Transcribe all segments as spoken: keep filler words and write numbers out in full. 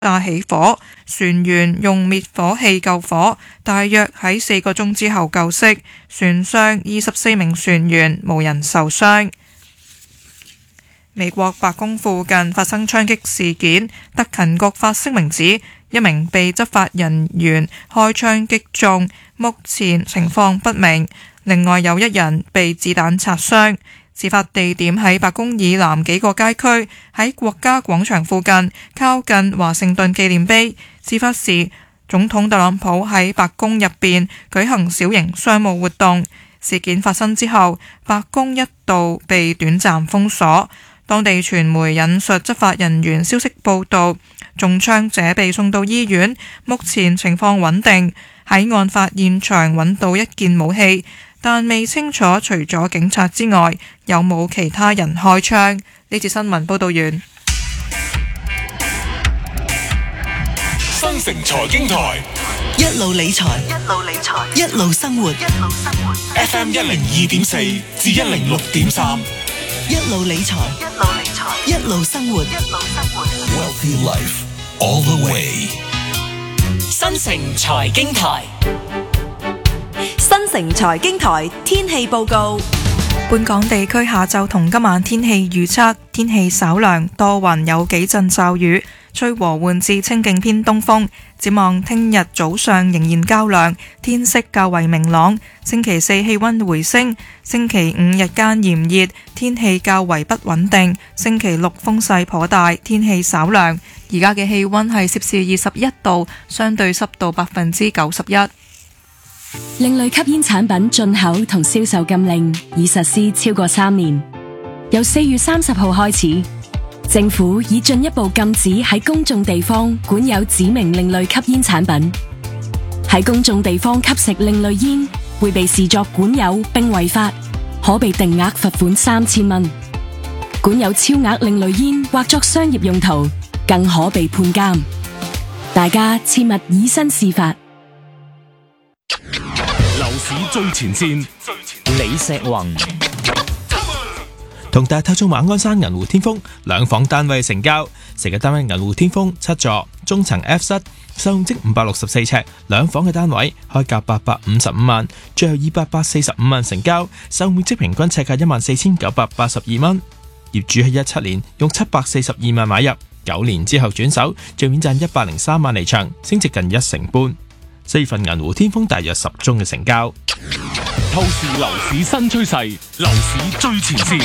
架起火，船員用滅火器救火，大約喺四個鐘之後救熄。船上二十四名船員無人受傷。美國白宮附近發生槍擊事件，特勤局發聲明指一名被執法人員開槍擊中，目前情況不明。另外有一人被子彈擦傷。事發地點喺白宮以南幾個街區，喺國家廣場附近，靠近華盛頓紀念碑。事發時，總統特朗普喺白宮入邊舉行小型商務活動。事件發生之後，白宮一度被短暫封鎖。當地傳媒引述執法人員消息報道，中槍者被送到醫院，目前情況穩定。喺案發現場揾到一件武器，但未清楚除咗警察之外，有冇其他人開槍。呢節新聞報道完。 新城財經台一路理財，一路理財，一路生活，一路生活。 F M 一零二點四至一零六點三， 一路理財，一路理財，一路生活，一路生活。 Wealthy Life all the way。 新城財經台， 新城財經台天氣報告。 本港地區下晝同今晚天氣預測：天氣稍涼，多雲，有幾陣驟雨，吹和緩至清勁偏東風。展望聽日早上仍然較涼，天色較為明朗。星期四氣溫回升，星期五日間炎熱，天氣較為不穩定。星期六風勢頗大，天氣稍涼。而家嘅氣溫係攝氏二十一度，相對濕度百分之九十一。 另類吸煙產品進口同銷售禁令已實施超過三年，由四月三十號開始，政府已進一步禁止喺公眾地方管有指明另類吸煙產品。喺公眾地方吸食另類煙會被視作管有並違法，可被定額罰款三千蚊。管有超額另類煙或作商業用途，更可被判監。大家切勿以身試法。 樓市最前線， 李石宏同大太中馬鞍山銀湖天峰兩房單位成交，成個單位銀湖天峰七座，中層 F 室，實用積五百六十四尺，兩房嘅單位開價八百五十五萬，最後以八百四十五萬成交，實用面積平均尺價一萬四千九百八十二蚊。業主喺一七年用七百四十二萬買入，九年之後轉手，最面賺一百零三萬離場，升值近一成半。四月份銀湖天峰大約十宗嘅成交。 透視樓市新趨勢，樓市最前線。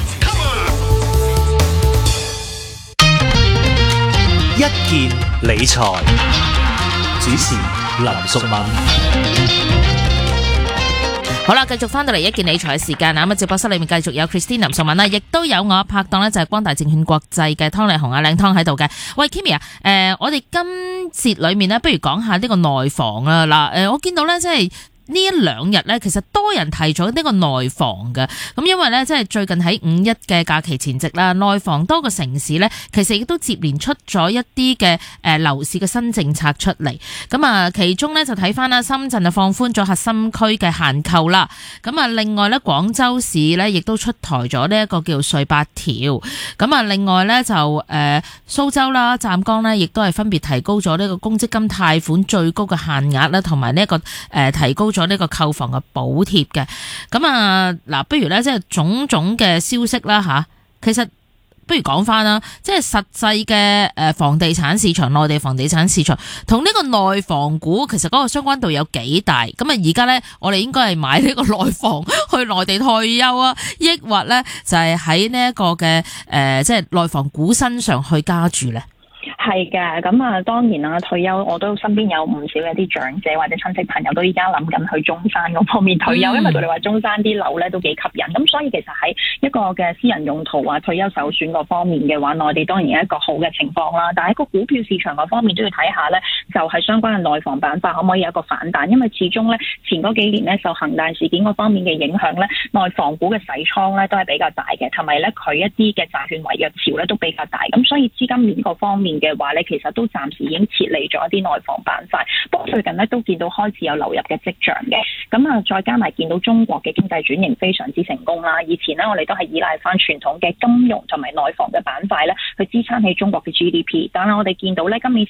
一件理財，主持林淑敏。好啦，繼續翻到嚟一件理財嘅時間啊！咁啊，直播室裏面繼續有 Christine 林淑敏啦，亦都有我拍檔呢，就係光大證券國際嘅湯麗紅啊，靚湯喺度嘅。喂 Kimi 啊，誒、呃，我哋今節裏面呢，不如講下呢個內房啊。嗱，誒、呃，我見到呢，即係。呢一兩日咧，其實多人提咗呢個內房嘅，咁因為咧，即係最近喺五一嘅假期前夕啦，內房多個城市咧，其實亦都接連出咗一啲嘅誒樓市嘅新政策出嚟。咁啊，其中咧就睇翻啦，深圳啊放寬咗核心區嘅限購啦。咁啊，另外咧廣州市咧亦都出台咗呢一個叫稅八條。咁啊，另外咧就誒、呃、蘇州啦、湛江咧，亦都係分別提高咗呢個公積金貸款最高嘅限額啦，同埋呢一個誒、呃、提高咗呢個購房嘅補貼嘅。咁啊嗱，不如咧即係種種嘅消息啦吓，其實不如講翻啦，即係實際嘅誒房地產市場，內地房地產市場同呢個內房股其實嗰個相關度有幾大？咁啊而家咧我哋應該係買呢個內房去內地退休啊，抑或咧就係喺呢一個嘅誒、呃、即係內房股身上去加注咧？ 係嘅，咁啊當然啦，退休我都身邊有唔少嘅啲長者或者親戚朋友都依家諗緊去中山嗰方面退休，嗯、因為佢哋話中山啲樓咧都幾吸引，咁所以其實喺一個嘅私人用途啊退休首選嗰方面嘅話，內地當然係一個好嘅情況啦。但係喺個股票市場嗰方面都要睇下咧，就係、是、相關嘅內房板塊可唔可以有一個反彈，因為始終咧前嗰幾年咧受恒大事件嗰方面嘅影響咧，內房股嘅洗倉咧都係比較大嘅，同埋咧佢一啲嘅債券違約潮咧都比較大，咁所以資金面嗰方面嘅話咧，其實都暫時已經撤離咗一啲內房板塊，不過最近咧都見到開始有流入嘅跡象嘅。咁啊，再加埋見到中國嘅經濟轉型非常之成功啦。以前咧我哋都係依賴翻傳統嘅金融同埋內房嘅板塊咧去支撐起中國嘅 G D P， 但係我哋見到咧今年